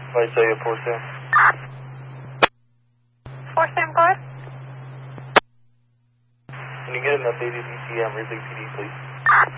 I tell you 4 Sam. 4 Sam, go ahead. Can you get an updated ECM Ridley PD, please?